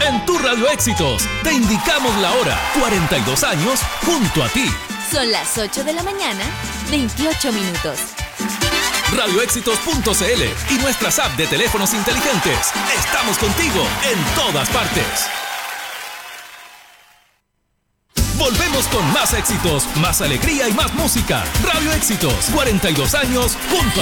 En tu Radio Éxitos te indicamos la hora. 42 años junto a ti. Son las 8 de la mañana, 28 minutos. Radioéxitos.cl y nuestras apps de teléfonos inteligentes. Estamos contigo en todas partes. Volvemos con más éxitos, más alegría y más música. Radio Éxitos, 42 años junto a